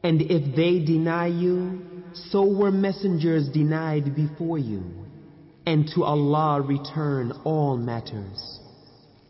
And if they deny you, so were messengers denied before you. And to Allah return all matters.